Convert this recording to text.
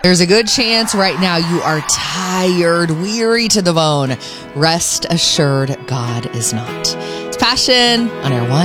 There's a good chance right now you are tired, weary to the bone. Rest assured, God is not. It's Passion on Air One.